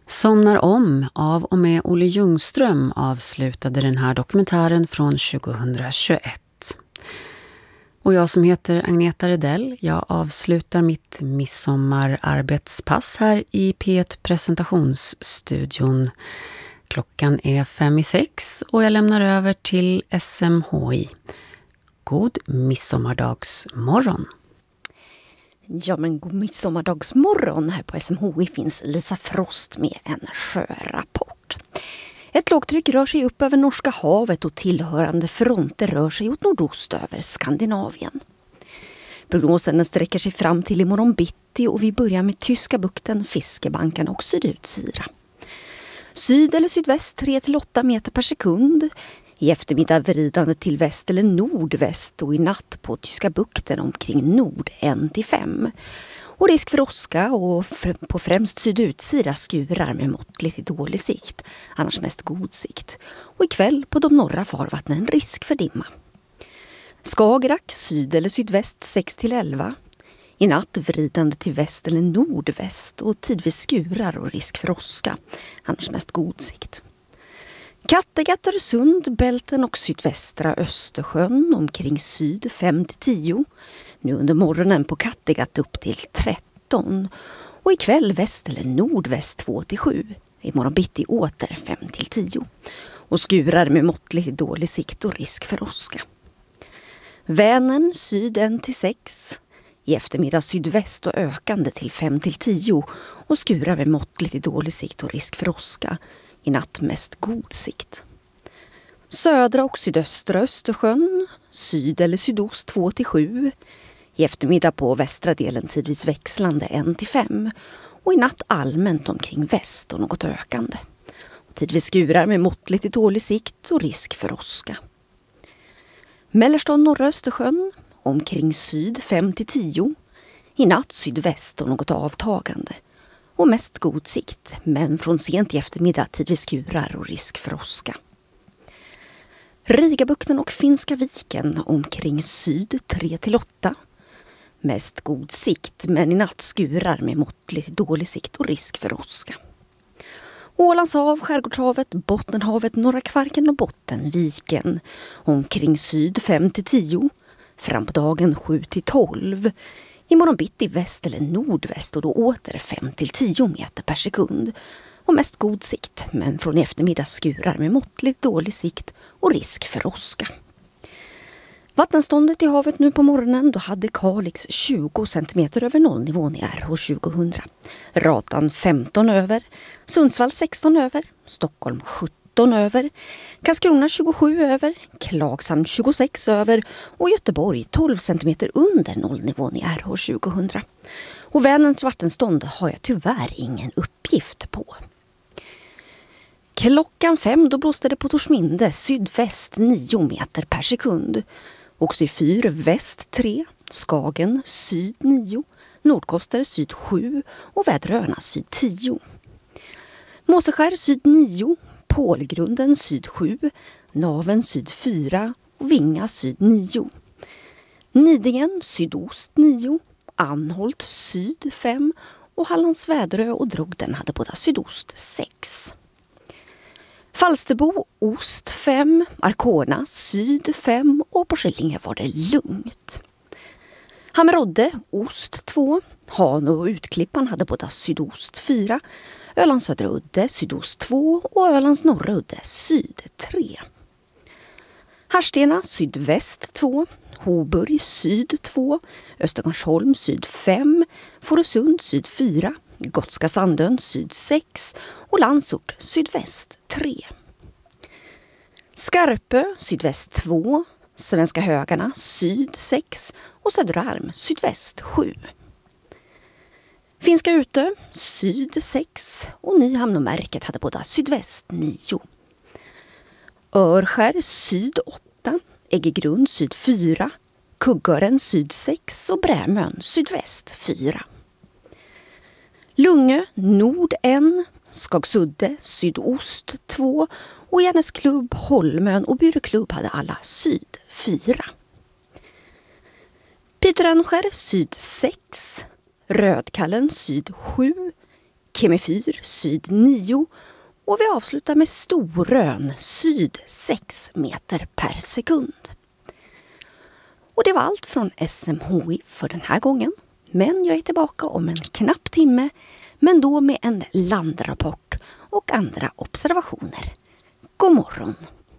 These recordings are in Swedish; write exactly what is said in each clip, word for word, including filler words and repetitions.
Somnar om av och med Olle Ljungström avslutade den här dokumentären från tjugohundratjugoett. Och jag som heter Agneta Redell, jag avslutar mitt midsommararbetspass här i P ett presentationsstudion. Klockan är fem i sex och jag lämnar över till S M H I. God midsommardagsmorgon! Ja, men god midsommardagsmorgon. Här på S M H I finns Lisa Frost med en sjörapport. Ett lågtryck rör sig upp över Norska havet och tillhörande fronter rör sig åt nordost över Skandinavien. Prognosen sträcker sig fram till imorgon bitti och vi börjar med Tyska bukten, Fiskebanken och Sydutsira. Syd eller sydväst tre till åtta meter per sekund. I eftermiddag vridande till väst eller nordväst och i natt på Tyska bukten omkring nord ett till fem. Och risk för åska och på främst sydutsida skurar med måttligt till dålig sikt, annars mest god sikt. Och ikväll på de norra farvattnen risk för dimma. Skagerrak syd eller sydväst sex till elva. I natt vridande till väst eller nordväst och tidvis skurar och risk för åska, annars mest god sikt. Kattegatt, Öresund, Bälten och sydvästra Östersjön omkring syd fem till tio. Nu under morgonen på Kattegatt upp till tretton. Och ikväll väst eller nordväst två till sju. Imorgon bitti åter fem till tio. Och skurar med måttligt dålig sikt och risk för åska. Vänern syd ett till sex. I eftermiddag sydväst och ökande till fem till tio. Och skurar med måttligt dålig sikt och risk för åska. I natt mest god sikt. Södra och sydöstra Östersjön, syd eller sydost två till sju. I eftermiddag på västra delen tidvis växlande ett till fem. Och i natt allmänt omkring väst och något ökande. Tidvis skurar med måttligt i dålig sikt och risk för åska. Mellersta och norra Östersjön, omkring syd fem till tio. I natt sydväst och något avtagande. Och mest god sikt, men från sent i eftermiddag tidvis skurar och risk för åska. Rigabukten och Finska viken omkring syd tre till åtta. Mest god sikt, men i natt skurar med måttligt dålig sikt och risk för åska. Ålandshav, Skärgårdshavet, Bottenhavet, Norra Kvarken och Bottenviken omkring syd fem till tio. Fram på dagen sju till tolv. Imorgon bitti väst eller nordväst och då åter fem till tio meter per sekund. Och mest god sikt, men från eftermiddag skurar med måttligt dålig sikt och risk för åska. Vattenståndet i havet nu på morgonen, då hade Kalix tjugo centimeter över nollnivån i R H tjugohundra. Ratan femton över, Sundsvall sexton över, Stockholm sjutton över, Karlskrona tjugosju över, Klagshamn tjugosex över och Göteborg tolv centimeter under nollnivån i R H tjugohundra. Och Vänerns vattenstånd har jag tyvärr ingen uppgift på. Klockan fem då blåste det på Torsminde sydväst nio meter per sekund. Också i fyr väst tre, Skagen syd nio, Nordkoster syd sju och Väderöarna syd tio. Måseskär syd nio, Pålgrunden syd sju, Naven syd fyra och Vinga syd nio. Nidingen sydost nio, Anholt syd fem och Hallands Väderö och Drogden hade båda sydost sex. Falsterbo ost fem, Arkona syd fem och på Skillinge var det lugnt. Hammerodde ost två, Hanö och Utklippan hade båda sydost fyra, Ölands södra udde sydost två och Ölands norra udde syd tre. Harstena sydväst två, Hoburg syd två, Östergarnsholm syd fem, Fårösund syd fyra, Gotska Sandön syd sex och Landsort sydväst tre. Skarpö sydväst två, Svenska Högarna syd sex och Söderarm sydväst sju. Finska Utö syd sex och Nyhamn och Märket hade båda sydväst nio. Örskär syd åtta, Äggegrund syd fyra, Kuggören syd sex och Brämön sydväst fyra. Lungö nord en, Skagsudde sydost två och Järnäsklubb, Holmön och Byrklubb hade alla syd fyra. Piteranskär syd sex, Rödkallen syd sju, Kemifyr syd nio och vi avslutar med Storön syd sex meter per sekund. Och det var allt från S M H I för den här gången. Men jag är tillbaka om en knapp timme, men då med en landrapport och andra observationer. God morgon!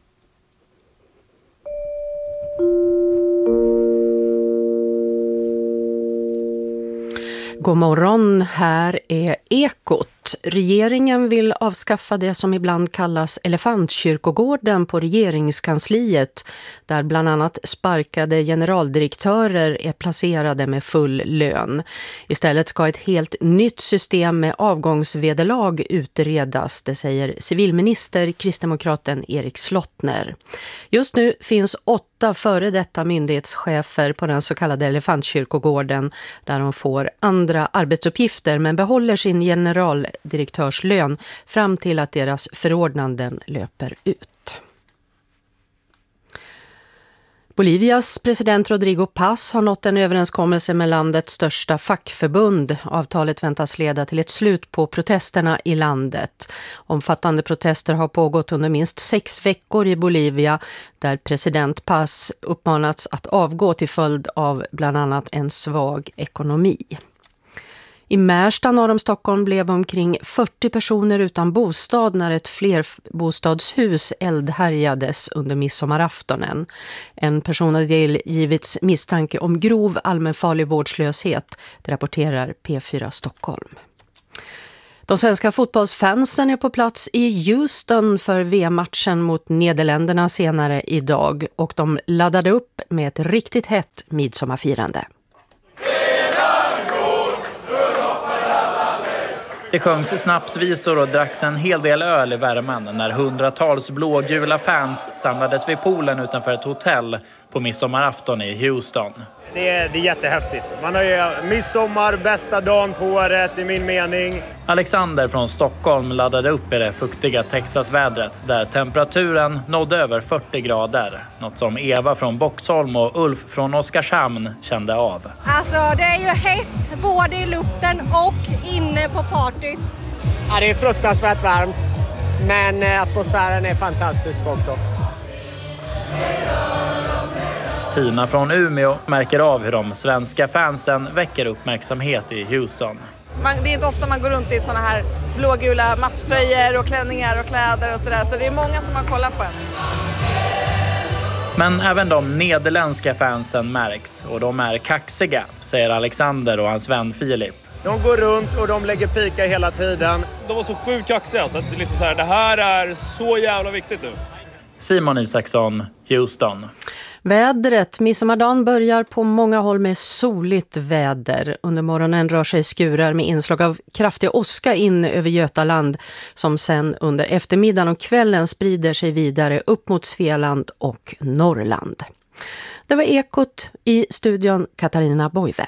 God morgon, här är Ekot. Regeringen vill avskaffa det som ibland kallas elefantkyrkogården på regeringskansliet, där bland annat sparkade generaldirektörer är placerade med full lön. Istället ska ett helt nytt system med avgångsvederlag utredas, det säger civilminister kristdemokraten Erik Slottner. Just nu finns åtta före detta myndighetschefer på den så kallade elefantkyrkogården, där de får andra arbetsuppgifter men behåller sin generaldirektörslön fram till att deras förordnanden löper ut. Bolivias president Rodrigo Paz har nått en överenskommelse med landets största fackförbund. Avtalet väntas leda till ett slut på protesterna i landet. Omfattande protester har pågått under minst sex veckor i Bolivia, där president Paz uppmanats att avgå till följd av bland annat en svag ekonomi. I Märsta norr om Stockholm blev omkring fyrtio personer utan bostad när ett flerbostadshus eldhärjades under midsommaraftonen. En person hade givits misstanke om grov allmänfarlig vårdslöshet, det rapporterar P fyra Stockholm. De svenska fotbollsfansen är på plats i Houston för V M-matchen mot Nederländerna senare idag, och de laddade upp med ett riktigt hett midsommarfirande. Det sjöngs snapsvisor och dracks en hel del öl i värmen när hundratals blågula fans samlades vid poolen utanför ett hotell på midsommarafton i Houston. Det är, det är jättehäftigt. Man har ju midsommar, bästa dagen på året i min mening. Alexander från Stockholm laddade upp i det fuktiga Texasvädret där temperaturen nådde över fyrtio grader. Något som Eva från Boxholm och Ulf från Oskarshamn kände av. Alltså det är ju hett både i luften och inne på partyt. Ja, det är fruktansvärt varmt, men atmosfären är fantastisk också. Tina från Umeå märker av hur de svenska fansen väcker uppmärksamhet i Houston. Man, det är inte ofta man går runt i såna här blågula matchtröjor och klänningar och kläder och sådär. Så det är många som har kollat på en. Men även de nederländska fansen märks, och de är kaxiga, säger Alexander och hans vän Filip. De går runt och de lägger pika hela tiden. De var så sjukt kaxiga så att det, liksom så här, det här är så jävla viktigt nu. Simon Isaksson, Houston. Vädret. Midsommardagen börjar på många håll med soligt väder. Under morgonen rör sig skurar med inslag av kraftig åska in över Götaland, som sen under eftermiddagen och kvällen sprider sig vidare upp mot Svealand och Norrland. Det var Ekot, i studion Katarina Boive.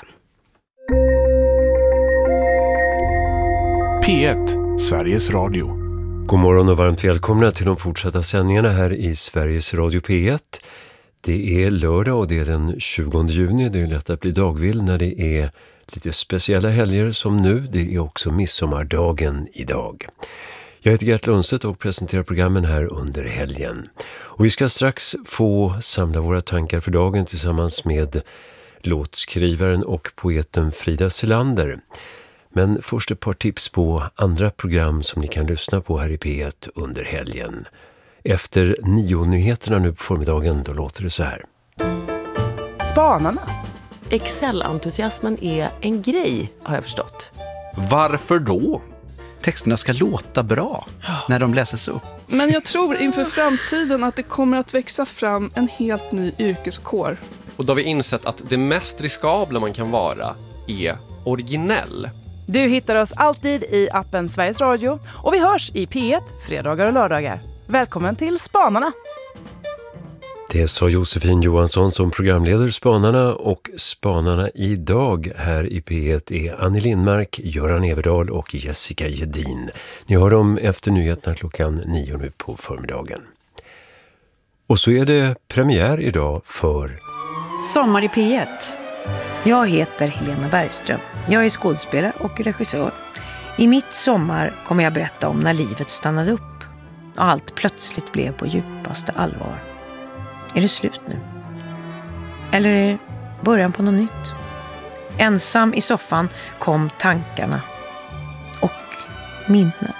P ett, Sveriges Radio. God morgon och varmt välkomna till de fortsatta sändningarna här i Sveriges Radio P ett. Det är lördag och det är den tjugonde juni. Det är lätt att bli dagvill när det är lite speciella helger som nu. Det är också midsommardagen idag. Jag heter Gert Lundstedt och presenterar programmen här under helgen. Och vi ska strax få samla våra tankar för dagen tillsammans med låtskrivaren och poeten Frida Selander. Men först ett par tips på andra program som ni kan lyssna på här i P ett under helgen. Efter nio nyheterna nu på förmiddagen, då låter det så här. Spanarna. Excel-entusiasmen är en grej, har jag förstått. Varför då? Texterna ska låta bra när de läses upp. Men jag tror inför framtiden att det kommer att växa fram en helt ny yrkeskår. Och då har vi insett att det mest riskabla man kan vara är originell. Du hittar oss alltid i appen Sveriges Radio och vi hörs i P ett fredagar och lördagar. Välkommen till Spanarna! Det sa Josefin Johansson som programleder Spanarna, och Spanarna idag här i P ett är Annie Lindmark, Göran Everdahl och Jessica Jedin. Ni hör dem efter nyheterna klockan nio nu på förmiddagen. Och så är det premiär idag för Sommar i P ett. Jag heter Helena Bergström. Jag är skådespelare och regissör. I mitt sommar kommer jag berätta om när livet stannade upp och allt plötsligt blev på djupaste allvar. Är det slut nu? Eller är det början på något nytt? Ensam i soffan kom tankarna och minnen.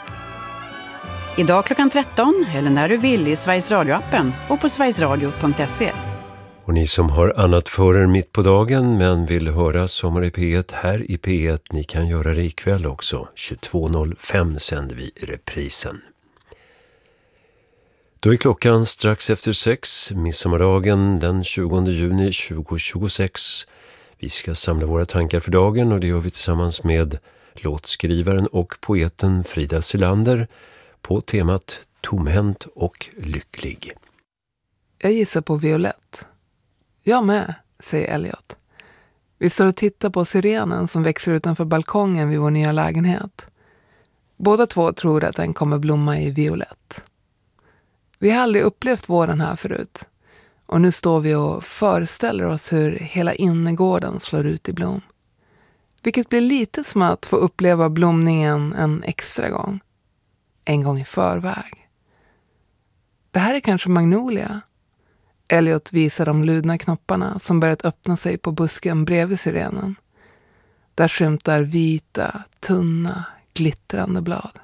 Idag klockan tretton eller när du vill i Sveriges Radio-appen och på sverigesradio punkt se. Och ni som har annat för er mitt på dagen men vill höra Sommar i P ett här i P ett, ni kan göra det ikväll också. tjugotvå noll fem sänder vi reprisen. Då är klockan strax efter sex, midsommardagen den tjugonde juni tjugohundratjugosex. Vi ska samla våra tankar för dagen och det gör vi tillsammans med låtskrivaren och poeten Frida Selander på temat tomhänt och lycklig. Jag gissar på violett. Jag med, säger Elliot. Vi står och tittar på syrenen som växer utanför balkongen vid vår nya lägenhet. Båda två tror att den kommer blomma i violett. Vi har aldrig upplevt våren här förut. Och nu står vi och föreställer oss hur hela innergården slår ut i blom. Vilket blir lite som att få uppleva blomningen en extra gång. En gång i förväg. Det här är kanske magnolia. Elliot visar de ludna knopparna som börjat öppna sig på busken bredvid syrenen. Där skymtar vita, tunna, glittrande blad.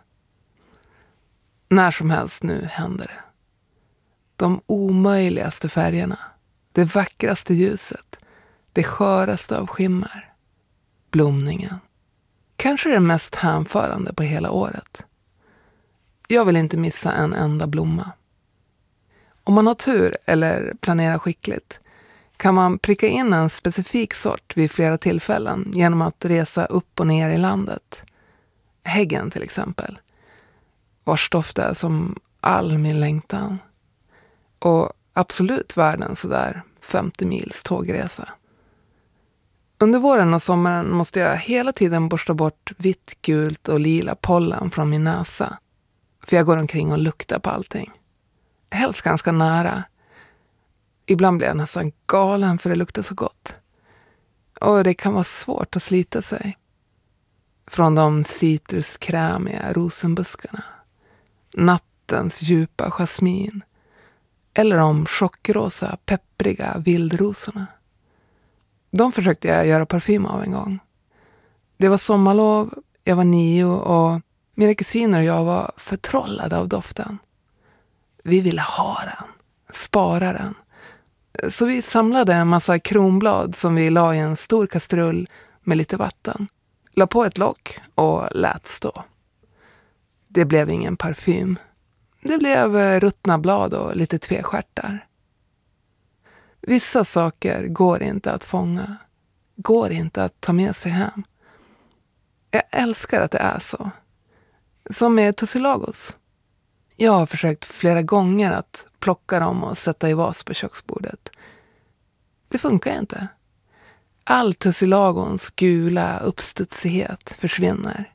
När som helst nu händer det. De omöjligaste färgerna. Det vackraste ljuset. Det sköraste av skimmer. Blomningen. Kanske det mest hänförande på hela året. Jag vill inte missa en enda blomma. Om man har tur eller planerar skickligt kan man pricka in en specifik sort vid flera tillfällen genom att resa upp och ner i landet. Häggen till exempel. Vars doft är som all min längtan. Och absolut världen sådär femtio mils tågresa. Under våren och sommaren måste jag hela tiden borsta bort vitt, gult och lila pollen från min näsa. För jag går omkring och luktar på allting. Helst ganska nära. Ibland blir jag nästan galen för det luktar så gott. Och det kan vara svårt att slita sig. Från de citruskrämiga rosenbuskarna. Nattens djupa jasmin. Eller de chockrosa, peppriga vildrosorna. De försökte jag göra parfym av en gång. Det var sommarlov, jag var nio och mina kusiner och jag var förtrollade av doften. Vi ville ha den, spara den. Så vi samlade en massa kronblad som vi la i en stor kastrull med lite vatten. La på ett lock och lät stå. Det blev ingen parfym. Det blev ruttna blad och lite tvestjärtar. Vissa saker går inte att fånga. Går inte att ta med sig hem. Jag älskar att det är så. Som med tussilagos. Jag har försökt flera gånger att plocka dem och sätta i vas på köksbordet. Det funkar inte. All tussilagons gula uppstudsighet försvinner.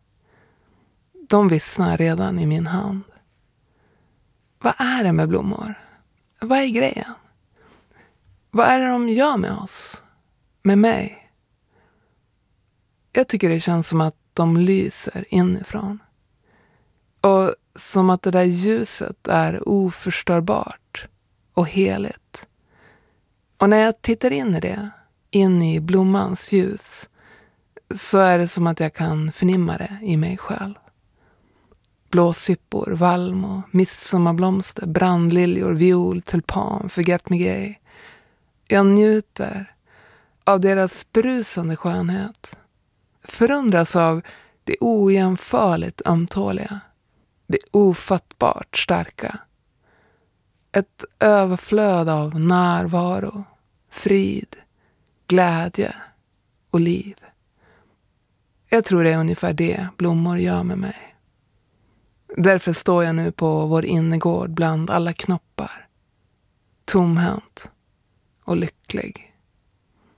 De vissnar redan i min hand. Vad är det med blommor? Vad är grejen? Vad är det de gör med oss? Med mig? Jag tycker det känns som att de lyser inifrån. Och som att det där ljuset är oförstörbart och heligt. Och när jag tittar in i det, in i blommans ljus, så är det som att jag kan förnimma det i mig själv. Blåsippor, valmo, midsommarblomster, brandliljor, viol, tulpan, forget me gay. Jag njuter av deras brusande skönhet. Förundras av det ojämförligt ömtåliga. Det ofattbart starka. Ett överflöd av närvaro, frid, glädje och liv. Jag tror det är ungefär det blommor gör med mig. Därför står jag nu på vår innergård bland alla knoppar. Tomhänt och lycklig.